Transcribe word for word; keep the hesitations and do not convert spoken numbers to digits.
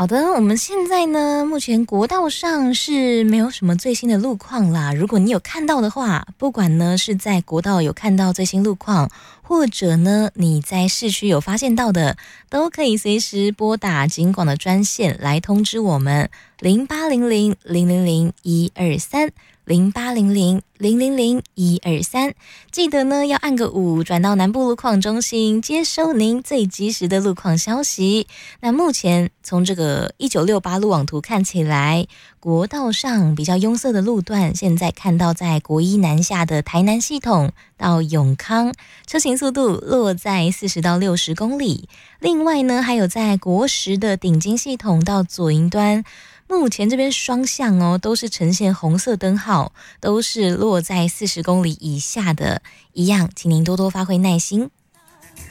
好的，我们现在呢，目前国道上是没有什么最新的路况啦。如果你有看到的话，不管呢是在国道有看到最新路况，或者呢你在市区有发现到的，都可以随时拨打警广的专线来通知我们零八零零零零零一二三。零八零零零零零一二三，记得呢要按个五，转到南部路况中心，接收您最及时的路况消息。那目前从这个一九六八路网图看起来，国道上比较拥塞的路段，现在看到在国一南下的台南系统到永康，车行速度落在四十到六十公里。另外呢，还有在国十的顶金系统到左营端。目前这边双向哦，都是呈现红色灯号，都是落在四十公里以下的，一样，请您多多发挥耐心。